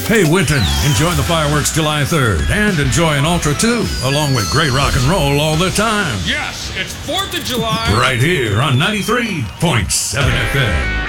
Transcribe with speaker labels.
Speaker 1: Hey, Winton, enjoy the fireworks July 3rd and enjoy an Ultra too, along with great rock and roll all the time.
Speaker 2: Yes, it's 4th of July.
Speaker 1: Right here on 93.7 FM.